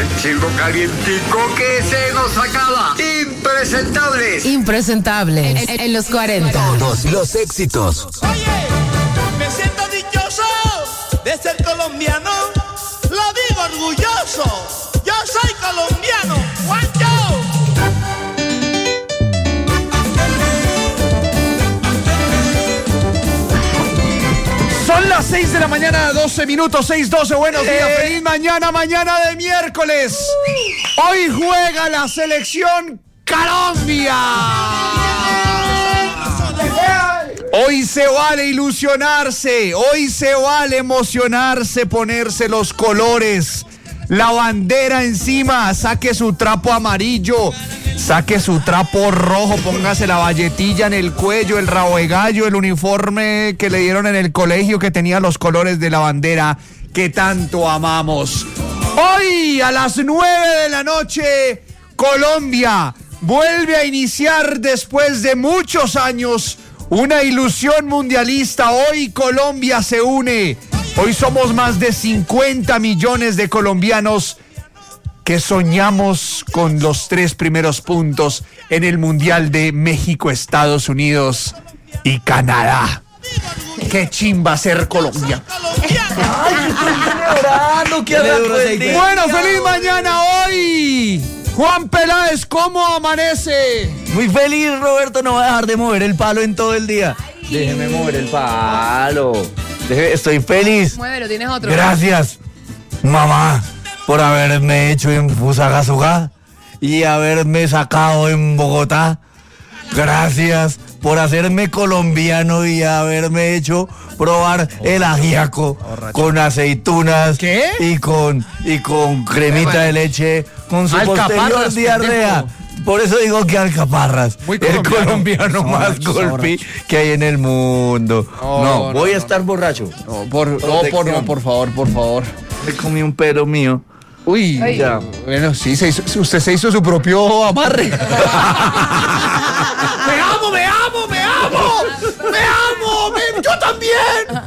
el chismo calientico que se nos acaba. Impresentables. Impresentables. En los 40. Todos los éxitos. Oye, me siento dichoso de ser colombiano. Lo digo orgulloso. Yo soy colombiano. ¡Juancho! Son las 6 de la mañana, 12 minutos, 6:12. Buenos días, feliz mañana de miércoles. Hoy juega la selección Colombia. Hoy se vale ilusionarse, hoy se vale emocionarse, ponerse los colores, la bandera encima, saque su trapo amarillo, saque su trapo rojo, póngase la valletilla en el cuello, el rabo de gallo, el uniforme que le dieron en el colegio que tenía los colores de la bandera que tanto amamos. Hoy a las 9 de la noche, Colombia vuelve a iniciar después de muchos años una ilusión mundialista. Hoy Colombia se une. Hoy somos más de 50 millones de colombianos que soñamos con los 3 primeros puntos en el Mundial de México, Estados Unidos y Canadá. ¡Qué chimba ser Colombia! Bueno, feliz mañana hoy. Juan Peláez, ¿cómo amanece? Muy feliz, Roberto, no va a dejar de mover el palo en todo el día. Déjeme mover el palo. Estoy feliz. Muévelo, tienes otro. Gracias, mamá, por haberme hecho en Fusagasugá y haberme sacado en Bogotá. Gracias por hacerme colombiano y haberme hecho probar el ajiaco con aceitunas. ¿Qué? y con cremita de leche con su posterior diarrea. Por eso digo que alcaparras. Muy el colombiano más golpe que hay en el mundo. No, voy a estar borracho. Por favor. Me comí un pedo mío. Uy, ya. Bueno, sí, usted se hizo su propio amarre. ¡Me amo! ¡Yo también!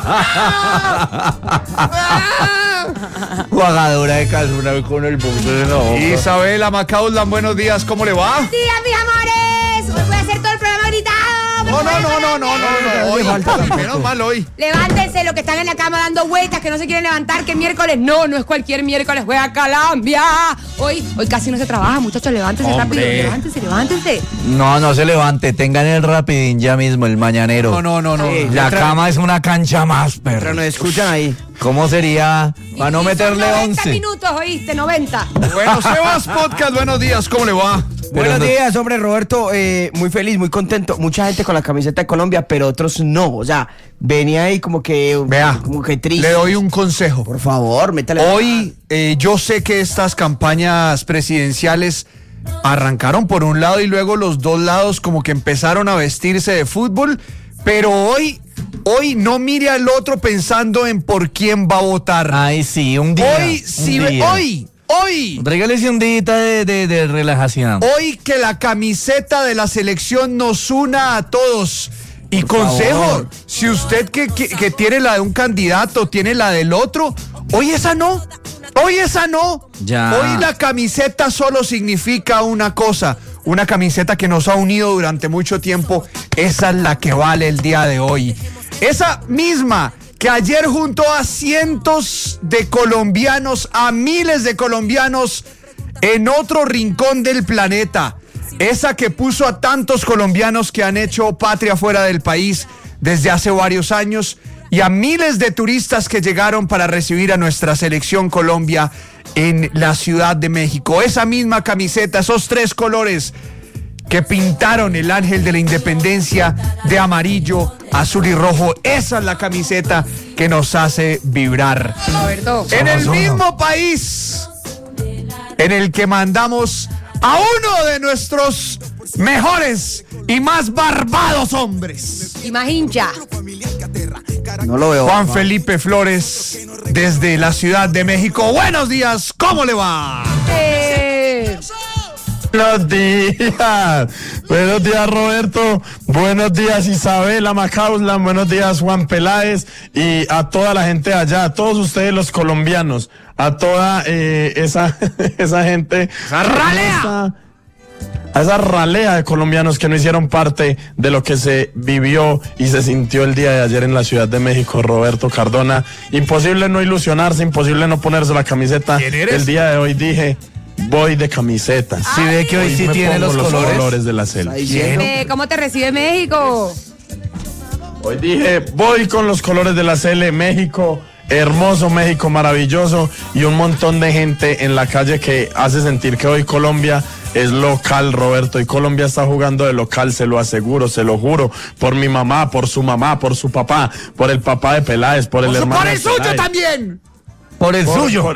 Jugadora de calzona con el buzo de la boca. Isabela Macaulay, buenos días, ¿cómo le va? Buenos días, mis amores. Hoy voy a hacer todo el programa gritado. No, hoy, menos mal hoy. Levántense los que están en la cama dando vueltas, que no se quieren levantar, que miércoles no es cualquier miércoles, juega Colombia. Hoy casi no se trabaja, muchachos, levántense. Hombre. Rápido, levántense. No se levante, tengan el rapidín ya mismo, el mañanero. No. La cama es una cancha más, perro. Pero nos escuchan ahí. ¿Cómo sería para no meterle 90 11? minutos, ¿oíste? 90. Bueno, Sebas Podcast, buenos días, ¿cómo le va? Buenos días, hombre, Roberto. Muy feliz, muy contento. Mucha gente con la camiseta de Colombia, pero otros no. O sea, venía ahí como que triste. Le doy un consejo. Por favor, métale. Hoy, yo sé que estas campañas presidenciales arrancaron por un lado y luego los dos lados como que empezaron a vestirse de fútbol, pero hoy no mire al otro pensando en por quién va a votar. Ay, sí, un día. Hoy. Regálese un día de relajación. Hoy que la camiseta de la selección nos una a todos. Y consejo, si usted que tiene la de un candidato, tiene la del otro, hoy esa no. Ya. Hoy la camiseta solo significa una cosa. Una camiseta que nos ha unido durante mucho tiempo. Esa es la que vale el día de hoy. Esa misma que ayer juntó a cientos de colombianos, a miles de colombianos en otro rincón del planeta. Esa que puso a tantos colombianos que han hecho patria fuera del país desde hace varios años y a miles de turistas que llegaron para recibir a nuestra selección Colombia en la Ciudad de México. Esa misma camiseta, esos 3 colores que pintaron el ángel de la independencia de amarillo, azul y rojo. Esa es la camiseta que nos hace vibrar. Roberto. En el mismo país en el que mandamos a uno de nuestros mejores y más barbados hombres. Y más hincha. No lo veo. Juan Felipe Flores, desde la Ciudad de México. Buenos días, ¿cómo le va? Buenos días Roberto, buenos días Isabela Macaulay, buenos días Juan Peláez y a toda la gente allá, a todos ustedes los colombianos. a toda esa gente. ¡Esa ralea! A esa ralea de colombianos que no hicieron parte de lo que se vivió y se sintió el día de ayer en la Ciudad de México, Roberto Cardona. Imposible no ilusionarse, imposible no ponerse la camiseta. ¿Quién eres? El día de hoy dije, voy de camiseta. Si ve que hoy sí me tiene pongo los colores. de la selva. ¿Cómo te recibe México? Hoy dije, voy con los colores de la Cele, México, hermoso, México maravilloso, y un montón de gente en la calle que hace sentir que hoy Colombia es local, Roberto, y Colombia está jugando de local, se lo aseguro, se lo juro, por mi mamá, por su papá, por el papá de Peláez, por el hermano ¡Por el de suyo Peláez. también! Por el suyo.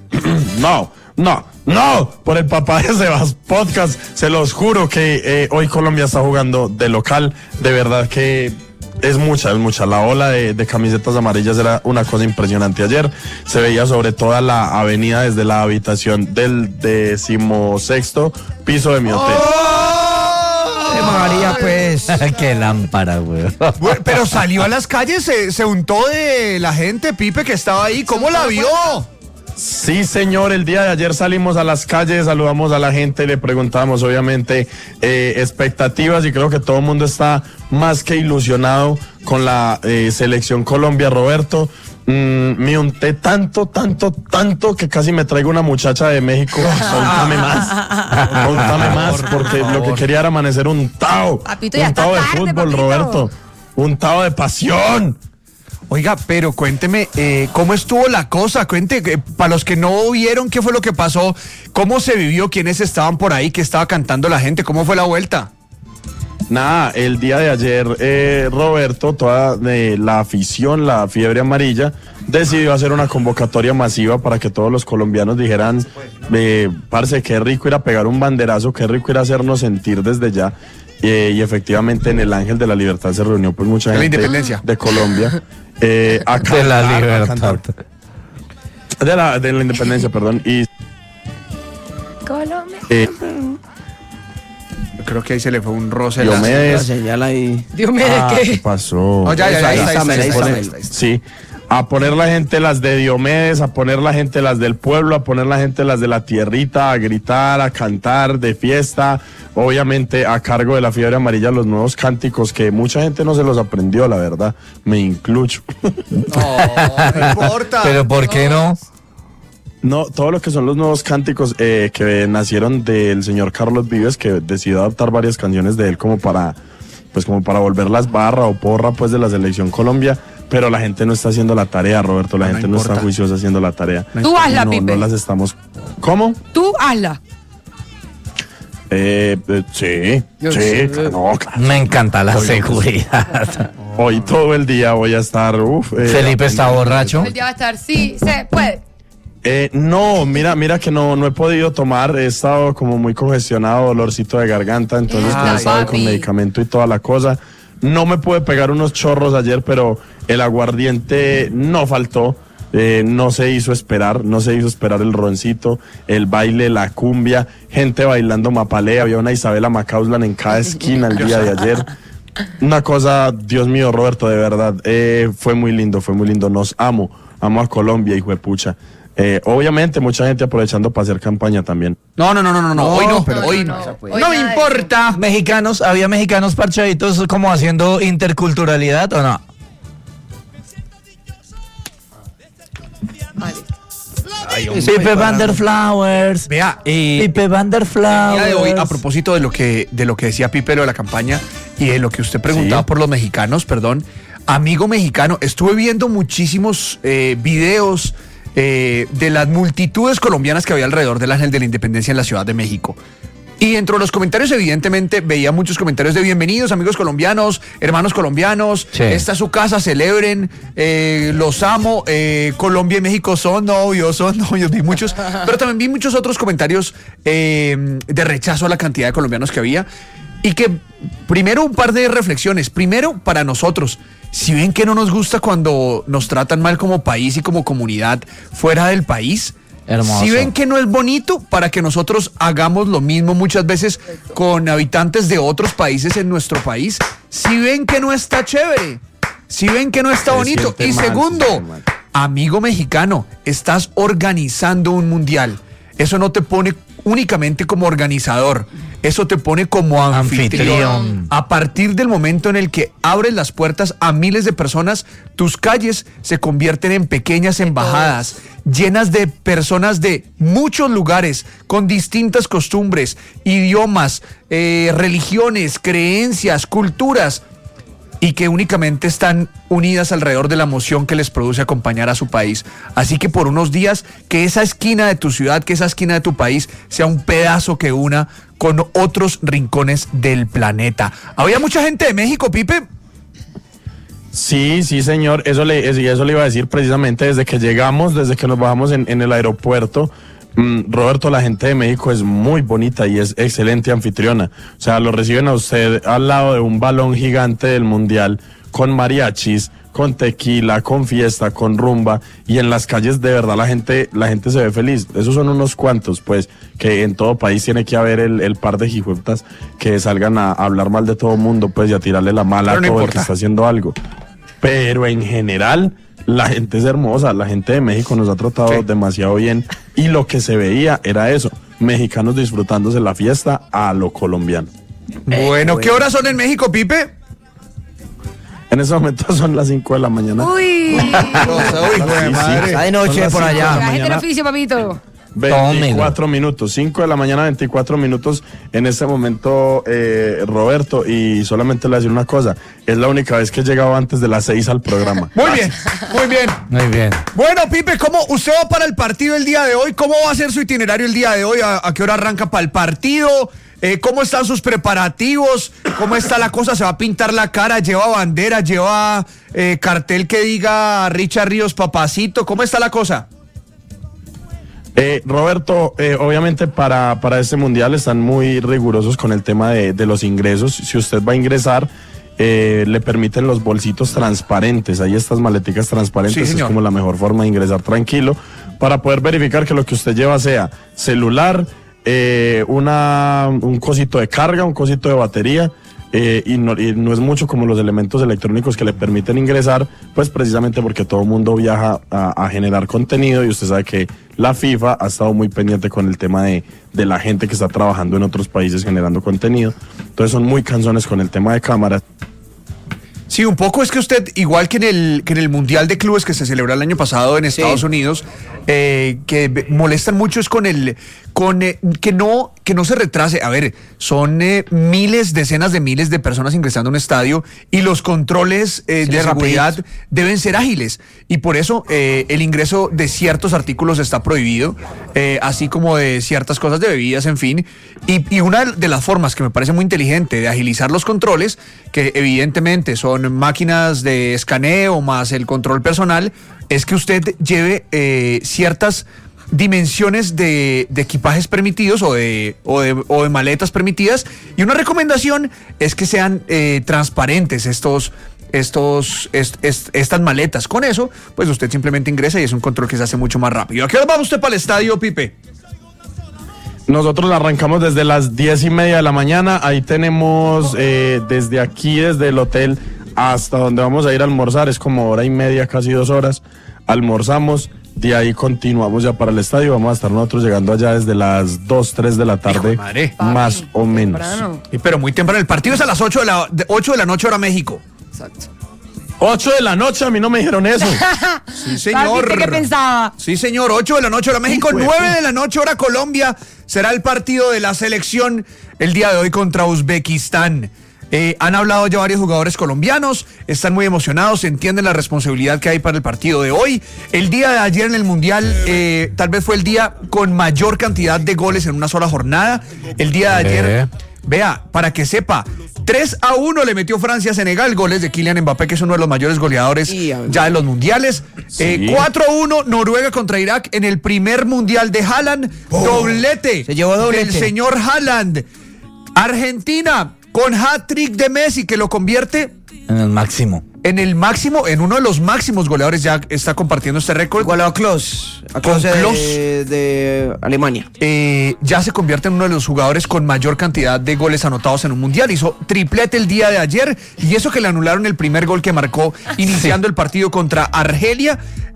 No, por el papá de Sebas Podcast, se los juro que hoy Colombia está jugando de local, de verdad que es mucha. La ola de camisetas amarillas era una cosa impresionante. Ayer se veía sobre toda la avenida desde la habitación del 16º piso de mi hotel. María, pues. Qué lámpara, güey. Bueno, pero salió a las calles, se untó de la gente, Pipe, que estaba ahí. ¿Cómo la vio? Sí, señor, el día de ayer salimos a las calles, saludamos a la gente, le preguntamos obviamente expectativas, y creo que todo el mundo está más que ilusionado con la selección Colombia, Roberto. Me unté tanto que casi me traigo una muchacha de México. Contame más, porque lo que quería era amanecer untado. Papito, ya está untado de tarde, fútbol, papito. Roberto. Untado de pasión. Oiga, pero cuénteme, ¿cómo estuvo la cosa? Cuente, para los que no vieron qué fue lo que pasó, ¿cómo se vivió? ¿Quiénes estaban por ahí? ¿Qué estaba cantando la gente? ¿Cómo fue la vuelta? Nada, el día de ayer, Roberto, toda la afición, la fiebre amarilla, decidió hacer una convocatoria masiva para que todos los colombianos dijeran, parce, qué rico ir a pegar un banderazo, qué rico ir a hacernos sentir desde ya. Y efectivamente en el Ángel de la Libertad se reunió pues mucha gente de Colombia. Acá, De la libertad. De la independencia, perdón. Y Colombia. Creo que ahí se le fue un roce. Diomedes. Señala ahí. Dios mío, ¿Qué ¿qué? pasó? Oh, ya, ahí está. Sí, a poner la gente las de Diomedes, a poner la gente las del pueblo, a poner la gente las de la tierrita, a gritar, a cantar de fiesta, obviamente a cargo de la fiebre amarilla los nuevos cánticos que mucha gente no se los aprendió, la verdad, me incluyo. No importa. Pero ¿por qué no? No, todo lo que son los nuevos cánticos que nacieron del señor Carlos Vives, que decidió adaptar varias canciones de él como para volverlas barra o porra pues de la selección Colombia, pero la gente no está haciendo la tarea, Roberto, la gente no está juiciosa haciendo la tarea. Tú hazla, Pipe. No las estamos. ¿Cómo? Tú hazla. Sí, claro. Me encanta la seguridad. Hoy todo el día voy a estar, Felipe está borracho. El día va a estar, sí, se puede. No, mira que no he podido tomar, he estado como muy congestionado, dolorcito de garganta, entonces he estado con medicamento y toda la cosa. No me pude pegar unos chorros ayer, pero el aguardiente no faltó, no se hizo esperar el roncito, el baile, la cumbia, gente bailando mapalé, había una Isabela Macauslan en cada esquina el día de ayer. Una cosa, Dios mío, Roberto, de verdad, fue muy lindo, nos amo a Colombia, hijo de pucha. Obviamente mucha gente aprovechando para hacer campaña también. No, hoy no, pero hoy no. No me importa. ¿Había mexicanos parchaditos como haciendo interculturalidad o no? Pipe Van der Flowers. Vea, Pipe Van der el Flowers. día de hoy, a propósito de lo que decía Pipe, lo de la campaña y de lo que usted preguntaba por los mexicanos, perdón, amigo mexicano, estuve viendo muchísimos videos de las multitudes colombianas que había alrededor del Ángel de la Independencia en la Ciudad de México. Y dentro de los comentarios, evidentemente, veía muchos comentarios de bienvenidos, amigos colombianos, hermanos colombianos, esta es su casa, celebren, los amo, Colombia y México son novios, vi muchos, pero también vi muchos otros comentarios de rechazo a la cantidad de colombianos que había. Y que, primero, un par de reflexiones. Primero, para nosotros, si ven que no nos gusta cuando nos tratan mal como país y como comunidad fuera del país, hermoso. Si ven que no es bonito, para que nosotros hagamos lo mismo muchas veces con habitantes de otros países en nuestro país, si ven que no está chévere, si ven que no está bonito. Y segundo, amigo mexicano, estás organizando un mundial. Eso no te pone únicamente como organizador, eso te pone como anfitrión. A partir del momento en el que abres las puertas a miles de personas, tus calles se convierten en pequeñas embajadas, llenas de personas de muchos lugares, con distintas costumbres, idiomas, religiones, creencias, culturas, y que únicamente están unidas alrededor de la emoción que les produce acompañar a su país. Así que por unos días, que esa esquina de tu ciudad, que esa esquina de tu país sea un pedazo que una con otros rincones del planeta. ¿Había mucha gente de México, Pipe? Sí, señor, eso le iba a decir precisamente desde que llegamos, desde que nos bajamos en el aeropuerto. Roberto, la gente de México es muy bonita y es excelente anfitriona. O sea, lo reciben a usted al lado de un balón gigante del mundial, con mariachis, con tequila, con fiesta, con rumba, y en las calles de verdad la gente se ve feliz. Esos son unos cuantos, pues, que en todo país tiene que haber el par de hijueputas que salgan a hablar mal de todo mundo, pues, y a tirarle la mala a todo el que está haciendo algo. Pero en general, la gente es hermosa, la gente de México nos ha tratado demasiado bien, y lo que se veía era eso, mexicanos disfrutándose la fiesta a lo colombiano. Bueno, ¿qué horas son en México, Pipe? En ese momento son las 5 de la mañana. Uy. Está de noche por allá. La gente del oficio, papito. 24 minutos, 5 de la mañana, 24 minutos en este momento, Roberto, y solamente le voy a decir una cosa, es la única vez que he llegado antes de las 6 al programa. Muy bien, muy bien. Muy bien. Bueno, Pipe, ¿cómo usted va para el partido el día de hoy? ¿Cómo va a ser su itinerario el día de hoy? ¿A qué hora arranca para el partido? ¿Cómo están sus preparativos? ¿Cómo está la cosa? ¿Se va a pintar la cara? ¿Lleva bandera? ¿Lleva cartel que diga Richard Ríos Papacito? ¿Cómo está la cosa? Roberto, obviamente para este mundial están muy rigurosos con el tema de los ingresos. Si usted va a ingresar, le permiten los bolsitos transparentes, ahí estas maleticas transparentes, es como la mejor forma de ingresar tranquilo, para poder verificar que lo que usted lleva sea celular, un cosito de carga, un cosito de batería, y no es mucho como los elementos electrónicos que le permiten ingresar, pues precisamente porque todo el mundo viaja a generar contenido, y usted sabe que la FIFA ha estado muy pendiente con el tema de la gente que está trabajando en otros países generando contenido, entonces son muy cansones con el tema de cámaras. Sí, un poco es que usted, igual que en el Mundial de Clubes que se celebró el año pasado en Estados Unidos, que molestan mucho es que no se retrase. A ver, son decenas de miles de personas ingresando a un estadio, y los controles de seguridad deben ser ágiles, y por eso el ingreso de ciertos artículos está prohibido, así como de ciertas cosas de bebidas, en fin, y una de las formas que me parece muy inteligente de agilizar los controles, que evidentemente son máquinas de escaneo más el control personal, es que usted lleve ciertas dimensiones de equipajes permitidos o de maletas permitidas, y una recomendación es que sean transparentes estas maletas. Con eso, pues usted simplemente ingresa y es un control que se hace mucho más rápido. ¿A qué hora va usted para el estadio, Pipe? Nosotros arrancamos desde las 10:30 de la mañana, ahí tenemos desde aquí, desde el hotel hasta donde vamos a ir a almorzar, es como 1:30, casi 2 horas, almorzamos, de ahí continuamos ya para el estadio, vamos a estar nosotros llegando allá desde las 2, 3 de la tarde, más o menos. Pero muy temprano, el partido es a las 8 de la noche hora México. Exacto. 8 de la noche, a mí no me dijeron eso. Sí, señor. ¿Qué pensaba? Sí, señor, 8 de la noche hora México, 9 de la noche hora Colombia, será el partido de la selección el día de hoy contra Uzbekistán. Han hablado ya varios jugadores colombianos, están muy emocionados, entienden la responsabilidad que hay para el partido de hoy. El día de ayer en el Mundial tal vez fue el día con mayor cantidad de goles en una sola jornada. El día de ayer, vea, para que sepa, 3-1 le metió Francia a Senegal, goles de Kylian Mbappé, que es uno de los mayores goleadores ya de los mundiales. 4-1 Noruega contra Irak en el primer mundial de Haaland, doblete. Se llevó doblete. El señor Haaland. Argentina con hat-trick de Messi, que lo convierte en el máximo. En uno de los máximos goleadores, ya está compartiendo este récord. Igual a Klose de Alemania. Ya se convierte en uno de los jugadores con mayor cantidad de goles anotados en un mundial. Hizo triplete el día de ayer, y eso que le anularon el primer gol que marcó iniciando el partido contra Argelia.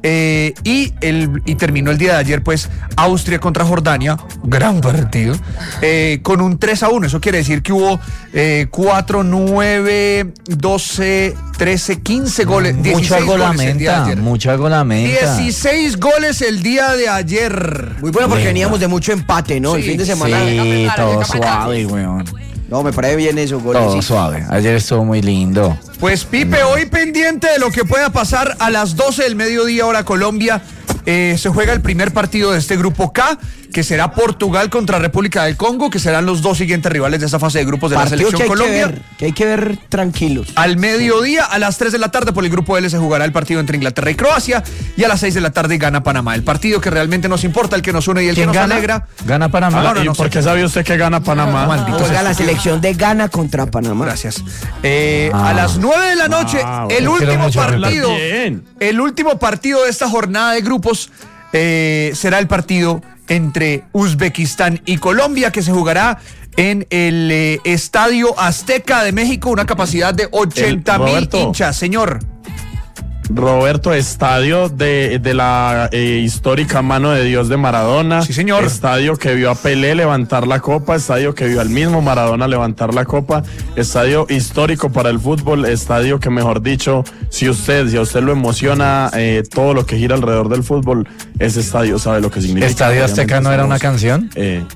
Y terminó el día de ayer, pues, Austria contra Jordania, gran partido, con un 3-1. Eso quiere decir que hubo 4, 9, 12, 13, 15 goles. Mucha golamenta, mucha golamenta. 16 goles el día de ayer. Muy bueno porque veníamos de mucho empate, ¿no? Sí, el fin de semana. Sí, todo suave, weón. No, me parece bien esos goles. Todo suave. Ayer estuvo muy lindo. Pues Pipe, hoy pendiente de lo que pueda pasar a las 12 del mediodía hora Colombia. Se juega el primer partido de este grupo K, que será Portugal contra República del Congo, que serán los dos siguientes rivales de esa fase de grupos de la selección Colombia. Que hay que ver tranquilos. Al mediodía, a las 3 de la tarde, por el grupo L se jugará el partido entre Inglaterra y Croacia, y a las 6 de la tarde gana Panamá. El partido que realmente nos importa, el que nos une y el que nos alegra. ¿Gana Panamá? ¿Y por qué sabe usted que gana Panamá? Juega la selección de Ghana contra Panamá. Gracias. A las 9 de la noche, el último partido. El último partido de esta jornada de grupos será el partido entre Uzbekistán y Colombia, que se jugará en el Estadio Azteca de México, una capacidad de 80,000 hinchas, señor. Roberto, estadio de la histórica mano de Dios de Maradona. Sí, señor. Estadio que vio a Pelé levantar la copa, estadio que vio al mismo Maradona levantar la copa, estadio histórico para el fútbol, estadio que, mejor dicho, si a usted lo emociona todo lo que gira alrededor del fútbol, ese estadio sabe lo que significa. ¿Estadio Azteca no era una canción?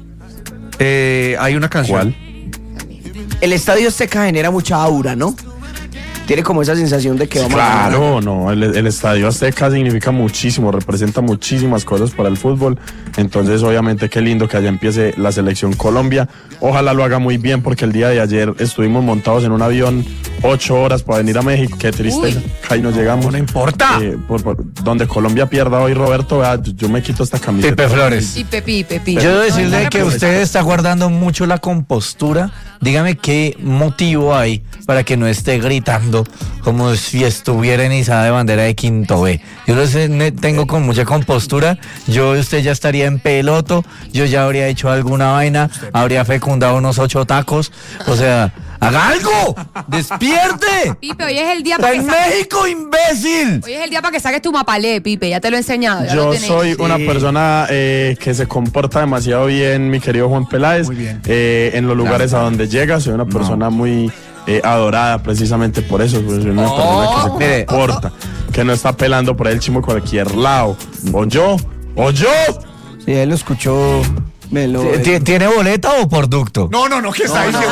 Hay una canción. ¿Cuál? El Estadio Azteca genera mucha aura, ¿no? Tiene como esa sensación de que vamos a... Claro, no, el Estadio Azteca significa muchísimo, representa muchísimas cosas para el fútbol, entonces obviamente qué lindo que allá empiece la selección Colombia, ojalá lo haga muy bien porque el día de ayer estuvimos montados en un avión 8 horas para venir a México, qué tristeza, ahí no llegamos. No importa. Donde Colombia pierda hoy, Roberto, yo me quito esta camiseta. Pipe Flores. Pipe. Yo debo decirle que usted está guardando mucho la compostura. Dígame qué motivo hay para que no esté gritando como si estuviera en izada de bandera de Quinto B. Yo lo tengo con mucha compostura. Usted ya estaría en peloto. Yo ya habría hecho alguna vaina. Habría fecundado unos 8 tacos. O sea, ¡haga algo! ¡Despierte! Pipe, hoy es el día para que México, imbécil. Hoy es el día para que saques tu mapalé, Pipe. Ya te lo he enseñado. Yo soy una persona que se comporta demasiado bien, mi querido Juan Peláez. Muy bien. En los lugares a donde llega, soy una persona muy adorada precisamente por eso. Soy una persona que se comporta, que no está pelando por ahí el chimo cualquier lado. O yo. Sí, él lo escuchó. ¿Tiene boleta o por ducto? No, ¿qué está diciendo?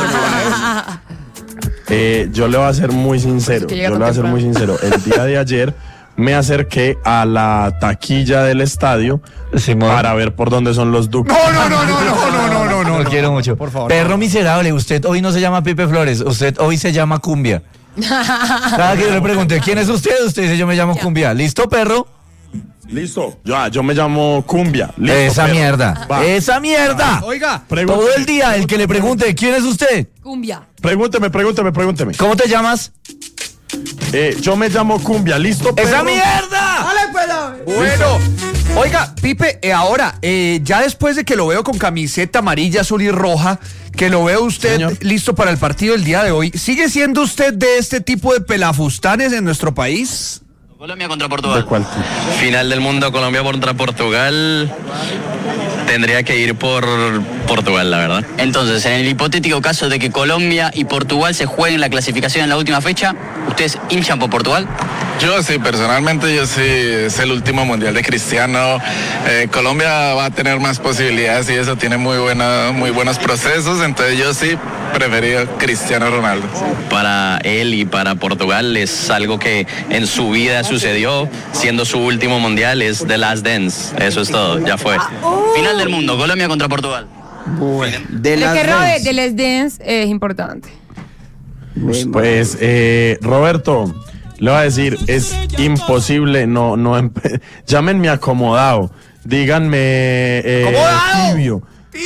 Yo le voy a ser muy sincero. El día de ayer me acerqué a la taquilla del estadio para ver por dónde son los ductos. No, lo quiero mucho. Por favor. Perro miserable, usted hoy no se llama Pipe Flores, usted hoy se llama Cumbia. Cada que yo le pregunté, ¿quién es usted? Usted dice, yo me llamo Cumbia. ¿Listo, perro? Listo. Yo me llamo Cumbia. Listo, esa perro. mierda. Va. Esa mierda. Oiga, todo el día el que le pregunte, ¿quién es usted? Cumbia. Pregúnteme. ¿Cómo te llamas? Yo me llamo Cumbia. Listo, perro. ¡Esa mierda! bueno. Oiga, Pipe, ahora, ya después de que lo veo con camiseta amarilla, azul y roja, que lo veo usted listo para el partido del día de hoy, ¿sigue siendo usted de este tipo de pelafustanes en nuestro país? Colombia contra Portugal. ¿De cuál? Final del mundo, Colombia contra Portugal. Tendría que ir por Portugal, la verdad. Entonces, en el hipotético caso de que Colombia y Portugal se jueguen la clasificación en la última fecha, ¿ustedes hinchan por Portugal? Yo sí, personalmente es el último mundial de Cristiano. Colombia va a tener más posibilidades y eso tiene muy buenos procesos, entonces yo sí preferiría Cristiano Ronaldo. Para él y para Portugal es algo que en su vida sucedió, siendo su último mundial, es The Last Dance. Eso es todo, ya fue. Final del mundo, Colombia contra Portugal. Bueno, The Last Dance es importante. Pues, Roberto, le voy a decir, es imposible, llámenme acomodado, díganme tibio.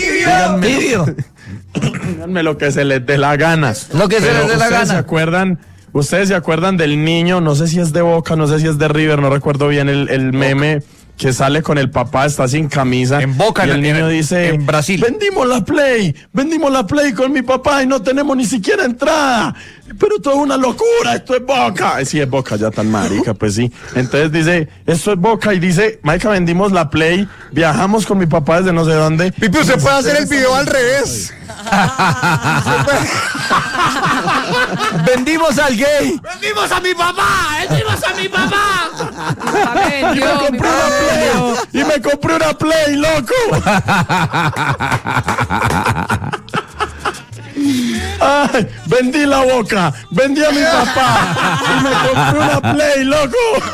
Díganme lo que se les dé la gana. Lo que se les dé la gana. ¿Ustedes se acuerdan del niño? No sé si es de Boca, no sé si es de River, no recuerdo bien el meme que sale con el papá, está sin camisa. En Boca, y el niño dice, en Brasil. vendimos la Play con mi papá y no tenemos ni siquiera entrada. Pero esto es una locura, esto es Boca. Sí, es Boca, ya tan marica, pues sí. Entonces dice, esto es Boca y dice, marica, vendimos la Play, viajamos con mi papá desde no sé dónde. Pipi, usted puede hacer el video al revés. Vendimos al gay. ¡Vendimos a mi papá! ¡Vendimos a mi papá! Y me compré una Play, loco. Ay, vendí la Boca, vendí a mi papá y me compré una Play, loco.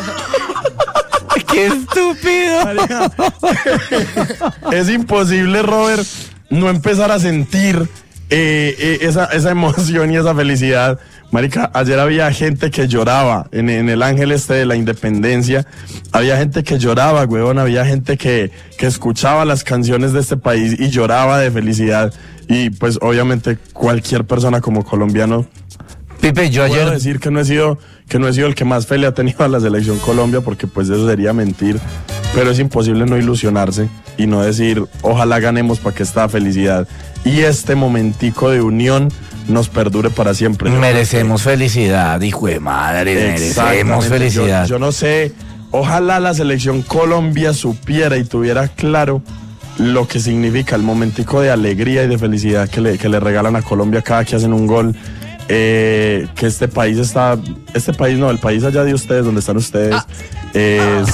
¡Qué estúpido! Marica, es imposible, Robert, no empezar a sentir esa emoción y esa felicidad. Marica, ayer había gente que lloraba en el Ángel de la Independencia. Había gente que lloraba, huevón. Había gente que escuchaba las canciones de este país y lloraba de felicidad. Y pues obviamente cualquier persona como colombiano, Pipe, yo puedo ayer decir que no he sido el que más fe le ha tenido a la selección Colombia, porque pues eso sería mentir. Pero es imposible no ilusionarse y no decir, ojalá ganemos para que esta felicidad y este momentico de unión nos perdure para siempre. Merecemos felicidad, hijo de madre, merecemos felicidad. Yo no sé, ojalá la selección Colombia supiera y tuviera claro lo que significa el momentico de alegría y de felicidad que le regalan a Colombia cada que hacen un gol. Que el país allá de ustedes, donde están ustedes, es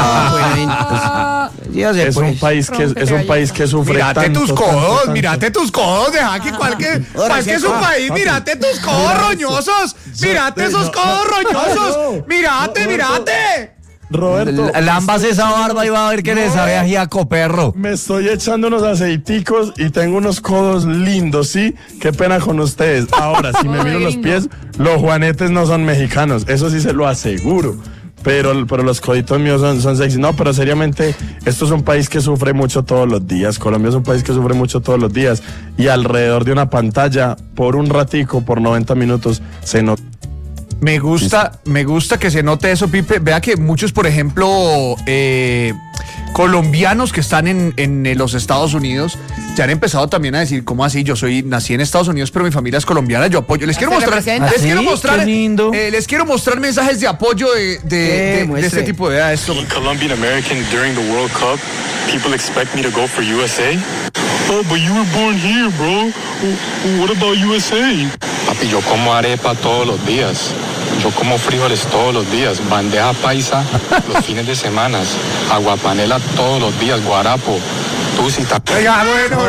un país que sufre Mírate tanto, tus codos, tanto. mírate tus codos, deja que cualquier que es un país, mírate tus codos roñosos, mírate esos codos roñosos, mírate. Roberto, lambas esa barba y va a ver que le sabe a giaco, perro. me estoy echando unos aceiticos y tengo unos codos lindos, ¿sí? Qué pena con ustedes. Ahora, si me miro los pies, los juanetes no son mexicanos, eso sí se lo aseguro. Pero los coditos míos son sexy. No, pero seriamente, esto es un país que sufre mucho todos los días. Colombia es un país que sufre mucho todos los días. Y alrededor de una pantalla, por un ratico, por 90 minutos, se nota. Me gusta que se note eso, Pipe. Vea que muchos, por ejemplo, colombianos que están en los Estados Unidos ya han empezado también a decir, ¿cómo así? Nací en Estados Unidos, pero mi familia es colombiana, yo apoyo. Les quiero mostrar mensajes de apoyo de este tipo de esto. Colombian American during the World Cup, people expect me to go for USA. Oh, but you were born here, bro. What about USA? Papi, yo como arepa todos los días. Yo como frijoles todos los días. Bandeja paisa los fines de semana. Aguapanela todos los días. Guarapo. Tucita. Oiga, bueno.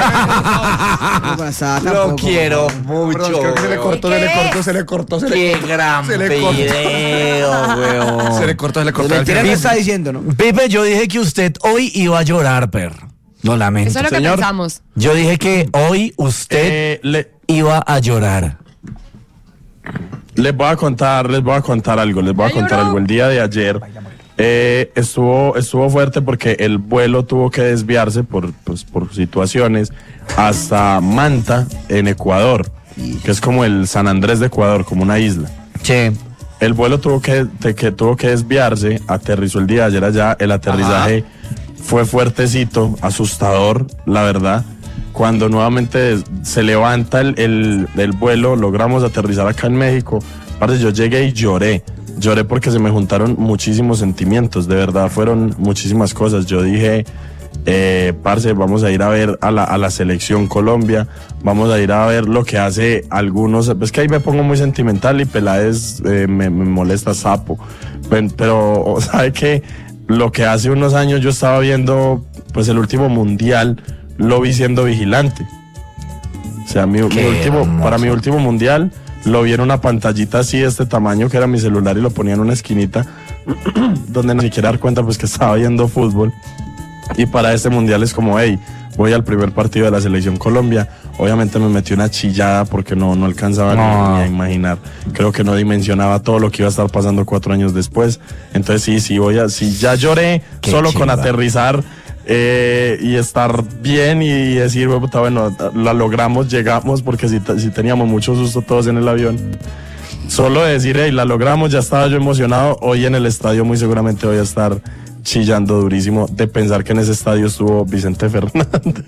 Lo quiero mucho. Creo que se le cortó. Qué gran video, weón. Se le cortó. Mentira no está diciendo, ¿no? Pipe, yo dije que usted hoy iba a llorar, perro. Lo lamento. Eso es lo que Señor. pensamos. Yo dije que hoy usted iba a llorar. Les voy a contar algo. El día de ayer estuvo fuerte porque el vuelo tuvo que desviarse por situaciones hasta Manta, en Ecuador, que es como el San Andrés de Ecuador, como una isla. Sí. El vuelo tuvo que desviarse, aterrizó el día de ayer allá, el aterrizaje fue fuertecito, asustador, la verdad. Cuando nuevamente se levanta el vuelo, logramos aterrizar acá en México. Parce, yo llegué y lloré porque se me juntaron muchísimos sentimientos, de verdad, fueron muchísimas cosas. Yo dije, parce, vamos a ir a ver a la selección Colombia, vamos a ir a ver lo que hace algunos, es que ahí me pongo muy sentimental y Peláez me molesta sapo, pero ¿sabe qué? Lo que hace unos años yo estaba viendo, pues el último mundial, lo vi siendo vigilante. O sea, para mi último mundial, lo vi en una pantallita así de este tamaño que era mi celular y lo ponía en una esquinita donde ni siquiera dar cuenta pues que estaba viendo fútbol. Y para este mundial es como, hey, voy al primer partido de la selección Colombia. Obviamente me metí una chillada porque no alcanzaba ni a imaginar. Creo que no dimensionaba todo lo que iba a estar pasando 4 años después. Entonces sí, ya lloré solo con aterrizar y estar bien y decir, bueno, la logramos, llegamos, porque si teníamos mucho susto todos en el avión. Solo decir, hey, la logramos, ya estaba yo emocionado. Hoy en el estadio muy seguramente voy a estar chillando durísimo de pensar que en ese estadio estuvo Vicente Fernández.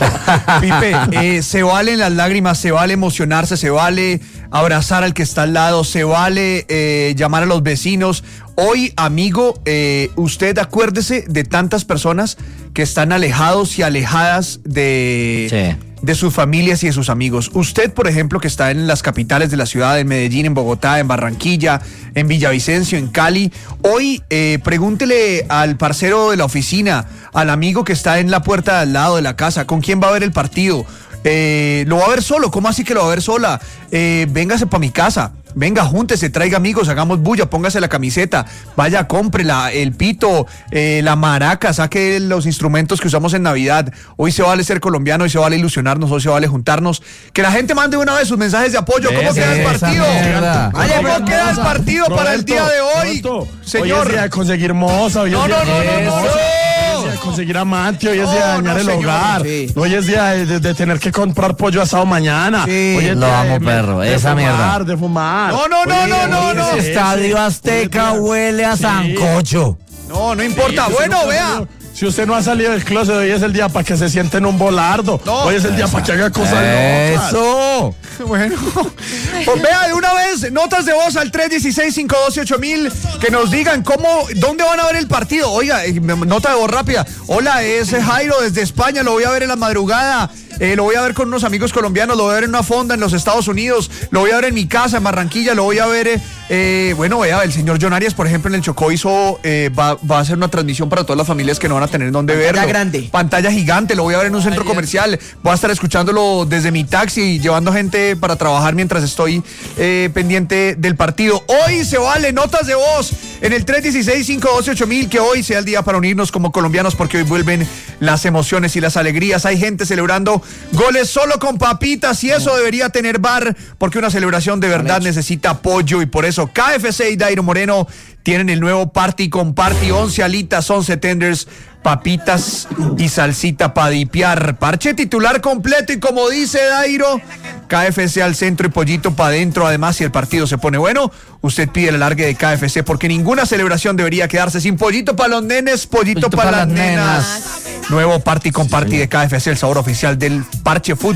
Pipe, se valen las lágrimas, se vale emocionarse, se vale abrazar al que está al lado, se vale llamar a los vecinos. Hoy, amigo, usted acuérdese de tantas personas que están alejados y alejadas de sus familias y de sus amigos. Usted, por ejemplo, que está en las capitales de la ciudad, en Medellín, en Bogotá, en Barranquilla, en Villavicencio, en Cali, hoy pregúntele al parcero de la oficina, al amigo que está en la puerta de al lado de la casa, ¿con quién va a ver el partido? ¿Lo va a ver solo? ¿Cómo así que lo va a ver sola? Véngase para mi casa. Venga, júntese, traiga amigos, hagamos bulla, póngase la camiseta, vaya, cómprela, el pito, la maraca, saque los instrumentos que usamos en Navidad. Hoy se vale ser colombiano, hoy se vale ilusionarnos, hoy se vale juntarnos. Que la gente mande una vez sus mensajes de apoyo. ¿Cómo queda el partido? ¿Cómo queda el partido para el día de hoy? Señor. Hoy es día de conseguir moza, hoy es día de conseguir amante, hoy es día de dañar el hogar, hoy es día de tener que comprar pollo asado mañana. Hoy es lo amo, perro, esa mierda. De fumar. No. Estadio Azteca huele a sancocho. No importa. Bueno, vea. Si usted no ha salido del closet, hoy es el día para que se siente en un volardo. Hoy es el día para que haga cosas locas. ¡Eso! Bueno, pues vea, de una vez, notas de voz al 316-512-8000, que nos digan dónde van a ver el partido. Oiga, nota de voz rápida. Hola, es Jairo desde España, lo voy a ver en la madrugada. Lo voy a ver con unos amigos colombianos, lo voy a ver en una fonda en los Estados Unidos, lo voy a ver en mi casa en Barranquilla, lo voy a ver, el señor John Arias, por ejemplo, en el Chocó va a hacer una transmisión para todas las familias que no van a tener dónde verlo. Pantalla gigante, lo voy a ver en un centro comercial, voy a estar escuchándolo desde mi taxi, llevando gente para trabajar mientras estoy pendiente del partido. Hoy se vale notas de voz en el 316-512-8000, que hoy sea el día para unirnos como colombianos, porque hoy vuelven las emociones y las alegrías. Hay gente celebrando goles solo con papitas y eso debería tener bar, porque una celebración de verdad necesita apoyo, y por eso KFC y Dairo Moreno tienen el nuevo Party con Party, 11 alitas, 11 tenders, papitas y salsita para dipiar. Parche titular completo, y como dice Dairo, KFC al centro y pollito para adentro. Además, si el partido se pone bueno, usted pide el alargue de KFC, porque ninguna celebración debería quedarse sin pollito para los nenes, pollito para las nenas. Nuevo Party con Party de KFC, el sabor oficial del Parche Fútbol.